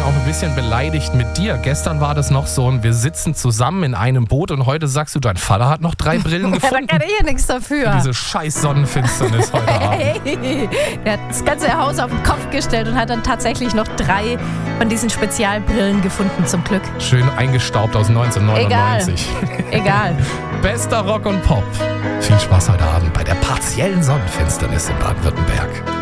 auch ein bisschen beleidigt mit dir. Gestern war das noch so und wir sitzen zusammen in einem Boot und heute sagst du, dein Vater hat noch 3 Brillen gefunden. Da kann ich ja nichts dafür. Diese scheiß Sonnenfinsternis heute Abend. Hey, er hat das ganze Haus auf den Kopf gestellt und hat dann tatsächlich noch 3 von diesen Spezialbrillen gefunden, zum Glück. Schön eingestaubt aus 1999. Egal. Bester Rock und Pop. Viel Spaß heute Abend bei der partiellen Sonnenfinsternis in Baden-Württemberg.